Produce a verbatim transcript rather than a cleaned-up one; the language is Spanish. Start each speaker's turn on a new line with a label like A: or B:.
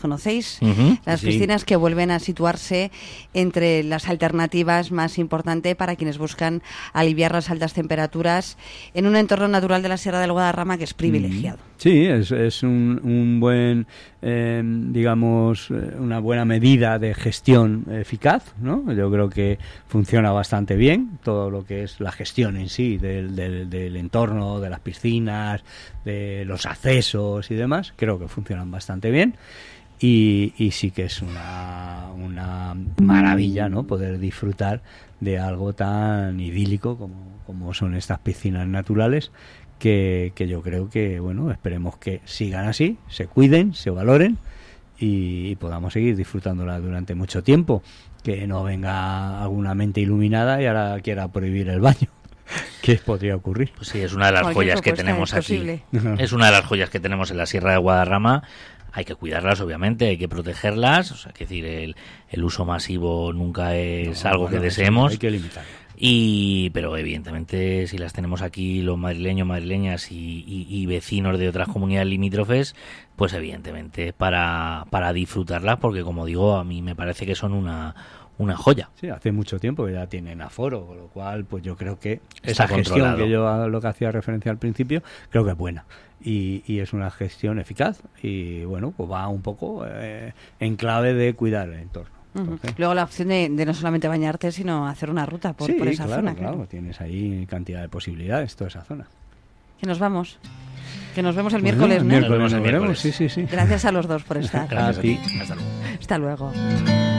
A: conocéis,
B: uh-huh.
A: las
B: sí.
A: piscinas que vuelven a situarse entre las alternativas más importantes para quienes buscan aliviar las altas temperaturas en un entorno natural de la Sierra del Guadarrama que es privilegiado.
C: Sí, es, es un, un buen, eh, digamos, una buena medida de gestión eficaz, ¿no? Yo creo que funciona bastante bien todo lo que es la gestión en sí del, del, del entorno, de las piscinas, de los accesos y demás. Creo que funcionan bastante bien. Y, y sí que es una, una maravilla, ¿no? Poder disfrutar de algo tan idílico como, como son estas piscinas naturales, que, que yo creo que, bueno, esperemos que sigan así, se cuiden, se valoren y, y podamos seguir disfrutándolas durante mucho tiempo. Que no venga alguna mente iluminada y ahora quiera prohibir el baño. ¿Qué podría ocurrir?
B: Pues sí, es una de las
A: Cualquier
B: joyas que
A: propuesta
B: tenemos
A: es
B: aquí.
A: posible.
B: Es una de las joyas que tenemos en la Sierra de Guadarrama. Hay que cuidarlas, obviamente, hay que protegerlas. O sea, que decir, el, el uso masivo nunca es
C: No,
B: algo
C: bueno,
B: que deseemos.
C: hay que limitarlo.
B: Y, pero evidentemente, si las tenemos aquí los madrileños, madrileñas y, y, y vecinos de otras comunidades limítrofes, pues evidentemente para, para disfrutarlas, porque como digo, a mí me parece que son una una joya.
C: Sí, hace mucho tiempo que ya tienen aforo, con lo cual pues yo creo que
B: Está
C: esa gestión
B: controlado.
C: que yo a lo que hacía referencia al principio, creo que es buena y, y es una gestión eficaz y bueno, pues va un poco eh, en clave de cuidar el entorno.
A: Uh-huh.
C: Entonces,
A: Luego la opción de, de no solamente bañarte, sino hacer una ruta por,
C: sí,
A: por esa
C: claro,
A: zona.
C: claro,
A: Claro.
C: tienes ahí cantidad de posibilidades toda esa zona.
A: Que nos vamos. Que nos vemos el
C: Bueno,
A: miércoles,
C: el
A: ¿no?
C: miércoles
B: Nos vemos
C: nos
B: el
C: veremos,
B: miércoles.
C: sí, sí, sí.
A: Gracias a los dos por estar.
B: Gracias
C: A
B: a
C: ti.
B: ti. Hasta luego.
A: Hasta luego.